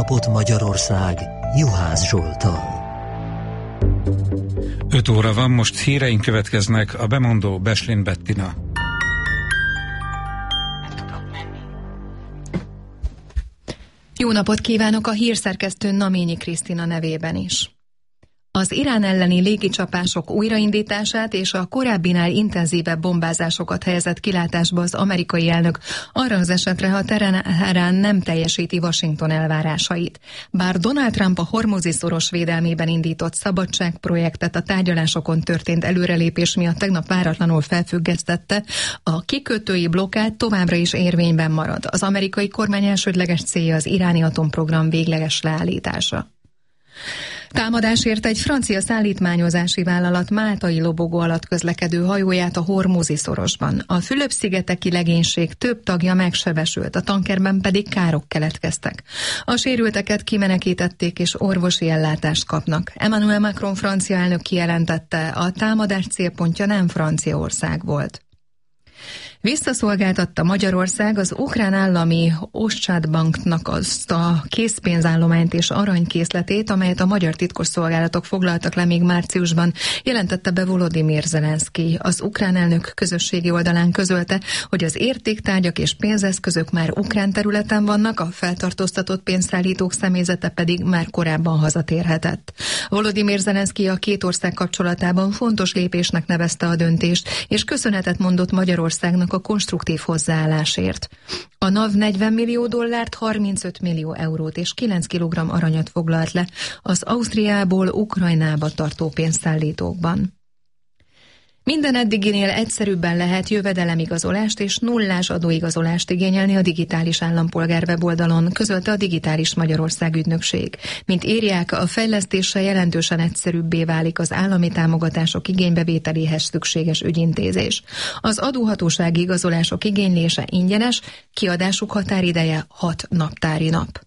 napot Magyarország Juhász Zsolttal. 5 óra van, most híreink következnek, a bemondó Beslin Bettina. Jó napot kívánok a hírszerkesztő Naményi Krisztina nevében is. Az Irán elleni légicsapások újraindítását és a korábbinál intenzívebb bombázásokat helyezett kilátásba az amerikai elnök arra az esetre, ha Teherán nem teljesíti Washington elvárásait. Bár Donald Trump a Hormuzi-szoros védelmében indított szabadságprojektet a tárgyalásokon történt előrelépés miatt tegnap váratlanul felfüggesztette, a kikötői blokkád továbbra is érvényben marad. Az amerikai kormány elsődleges célja az iráni atomprogram végleges leállítása. Támadásért egy francia szállítmányozási vállalat máltai lobogó alatt közlekedő hajóját a Hormuzi-szorosban. A Fülöp-szigeteki legénység több tagja megsebesült, a tankerben pedig károk keletkeztek. A sérülteket kimenekítették és orvosi ellátást kapnak. Emmanuel Macron francia elnök kijelentette, a támadás célpontja nem Franciaország volt. Visszaszolgáltatta Magyarország az ukrán állami Oszcsádbanknak azt a készpénzállományt és aranykészletét, amelyet a magyar titkosszolgálatok foglaltak le még márciusban, jelentette be Volodymyr Zelenszky. Az ukrán elnök közösségi oldalán közölte, hogy az értéktárgyak és pénzeszközök már ukrán területen vannak, a feltartóztatott pénzszállítók személyzete pedig már korábban hazatérhetett. Volodymyr Zelenszky a két ország kapcsolatában fontos lépésnek nevezte a döntést, és köszönetet mondott Magyarországnak a konstruktív hozzáállásért. A NAV $40 millió, 35 millió eurót és 9 kg aranyat foglalt le az Ausztriából Ukrajnába tartó pénzszállítókban. Minden eddiginél egyszerűbben lehet jövedelemigazolást és nullás adóigazolást igényelni a digitális állampolgár weboldalon, közölte a Digitális Magyarország ügynökség. Mint írják, a fejlesztéssel jelentősen egyszerűbbé válik az állami támogatások igénybevételéhez szükséges ügyintézés. Az adóhatósági igazolások igénylése ingyenes, kiadásuk határideje 6 naptári nap.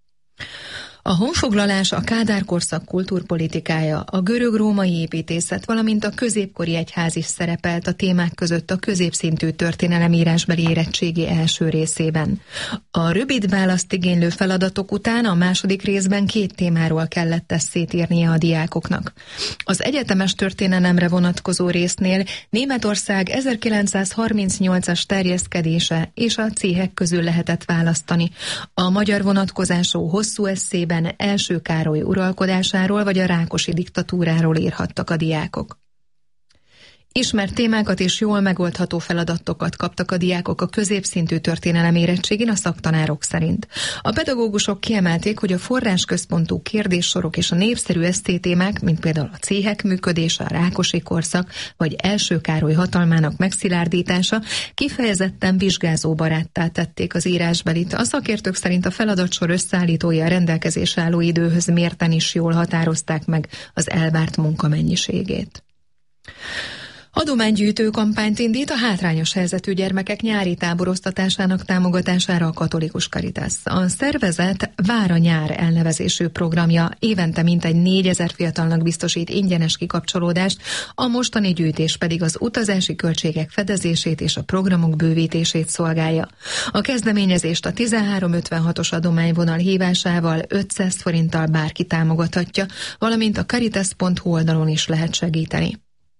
A honfoglalás, a Kádár-korszak kultúrpolitikája, a görög-római építészet, valamint a középkori egyház is szerepelt a témák között a középszintű történelemírásbeli érettségi első részében. A rövid választ igénylő feladatok után a második részben 2 témáról kellett esszét írnia a diákoknak. Az egyetemes történelemre vonatkozó résznél Németország 1938-as terjeszkedése és a céhek közül lehetett választani. A magyar vonatkozású hosszú esszében Első Károly uralkodásáról vagy a Rákosi diktatúráról írhattak a diákok. Ismert témákat és jól megoldható feladatokat kaptak a diákok a középszintű történelemérettségén a szaktanárok szerint. A pedagógusok kiemelték, hogy a forrásközpontú kérdéssorok és a népszerű esztétémák, mint például a céhek működése, a Rákosi korszak vagy Első Károly hatalmának megszilárdítása kifejezetten vizsgázóbaráttá tették az írásbelit. A szakértők szerint a feladatsor összeállítói a rendelkezésre álló időhöz mérten is jól határozták meg az elvárt munkamennyiségét. Adománygyűjtő kampányt indít a hátrányos helyzetű gyermekek nyári táboroztatásának támogatására a Katolikus Caritas. A szervezet Vár a nyár elnevezésű programja évente mintegy 4000 fiatalnak biztosít ingyenes kikapcsolódást, a mostani gyűjtés pedig az utazási költségek fedezését és a programok bővítését szolgálja. A kezdeményezést a 1356-os adományvonal hívásával 500 forinttal bárki támogathatja, valamint a caritas.hu oldalon is lehet segíteni.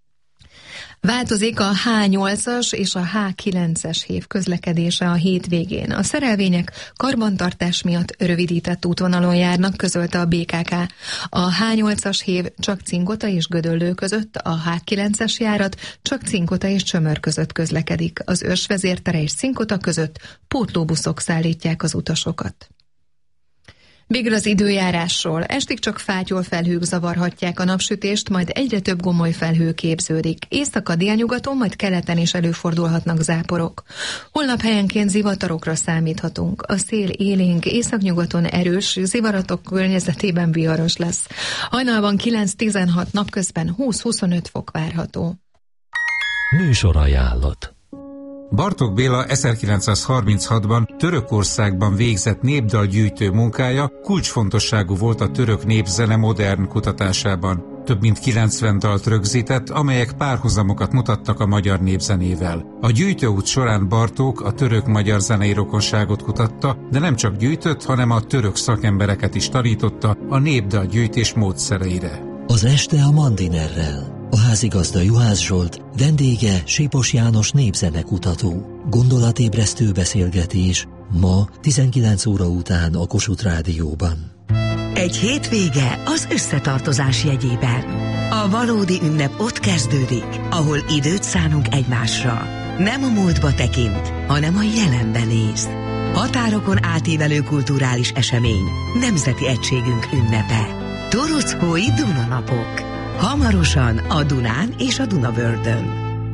Változik a H8-as és a H9-es hév közlekedése a hétvégén. A szerelvények karbantartás miatt rövidített útvonalon járnak, közölte a BKK. A H8-as hév csak Cinkota és Gödöllő között, a H9-es járat csak Cinkota és Csömör között közlekedik. Az Őrsvezértere és Cinkota között pótlóbuszok szállítják az utasokat. Végül az időjárásról. Estig csak fátyol felhők zavarhatják a napsütést, majd egyre több gomoly felhő képződik. Észak-délnyugaton, majd keleten is előfordulhatnak záporok. Holnap helyenként zivatarokra számíthatunk. A szél élénk, északnyugaton erős, zivaratok környezetében viharos lesz. Hajnalban 9-16, napközben 20-25 fok várható. Műsorajánlat. Bartók Béla 1936-ban Törökországban végzett népdalgyűjtő munkája kulcsfontosságú volt a török népzene modern kutatásában. Több mint 90 dalt rögzített, amelyek párhuzamokat mutattak a magyar népzenével. A gyűjtőút során Bartók a török-magyar zenei rokonságot kutatta, de nem csak gyűjtött, hanem a török szakembereket is tanította a népdal gyűjtés módszereire. Az este a Mandinerrel. A házigazda Juhász Zsolt, vendége Sipos János népzenekutató. Gondolatébresztő beszélgetés ma 19 óra után a Kossuth Rádióban. Egy hétvége az összetartozás jegyében. A valódi ünnep ott kezdődik, ahol időt szánunk egymásra. Nem a múltba tekint, hanem a jelenbe néz. Határokon átívelő kulturális esemény, nemzeti egységünk ünnepe. Torockói Dunanapok. Hamarosan a Dunán és a Dunavördön.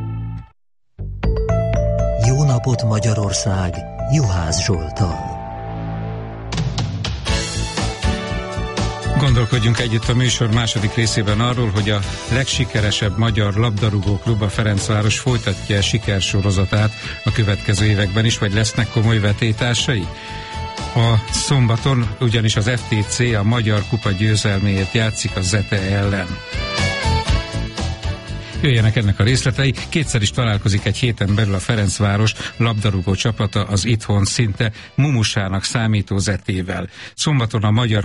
Jó napot Magyarország! Juhász Zsolttal. Gondolkodjunk együtt a műsor második részében arról, hogy a legsikeresebb magyar labdarúgóklub, a Ferencváros folytatja a sikersorozatát a következő években is, vagy lesznek komoly vetélytársai? A szombaton ugyanis az FTC a Magyar Kupa győzelméért játszik a Zete ellen. Jöjjenek ennek a részletei. Kétszer is találkozik egy héten belül a Ferencváros labdarúgó csapata az itthon szinte mumusának számító Zetével. Szombaton a Magyar